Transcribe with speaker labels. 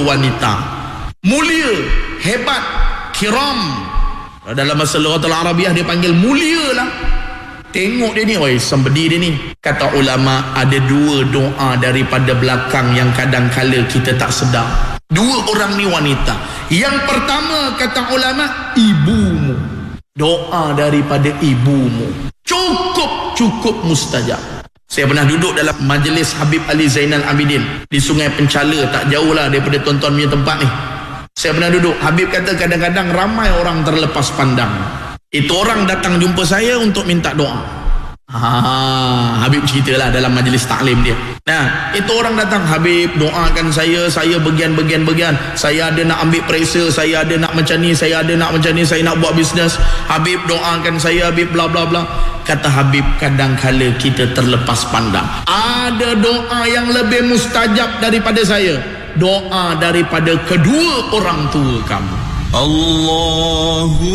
Speaker 1: wanita mulia, hebat, kiram. Dalam bahasa Lughatul Arabiah dia panggil mulia lah. Tengok dia ni, oi, sembedi dia ni. Kata ulama, ada dua doa daripada belakang yang kadang-kala kita tak sedar. Dua orang ni wanita. Yang pertama kata ulama, ibumu. Doa daripada ibumu cukup mustajab. Saya pernah duduk dalam majlis Habib Ali Zainal Abidin di Sungai Penchala, tak jauh lah daripada tuan-tuan punya tempat ni. Saya pernah duduk. Habib kata kadang-kadang ramai orang terlepas pandang. Itu orang datang jumpa saya untuk minta doa. Habib ceritalah dalam majlis taklim dia. Nah, itu orang datang, Habib doakan saya bagian, saya ada nak ambil periksa, saya ada nak macam ni, saya ada nak macam ni, saya nak buat bisnes. Habib doakan saya, Habib bla bla bla. Kata Habib, kadang-kala kita terlepas pandang. Ada doa yang lebih mustajab daripada saya. Doa daripada kedua orang tua kamu.
Speaker 2: Allahu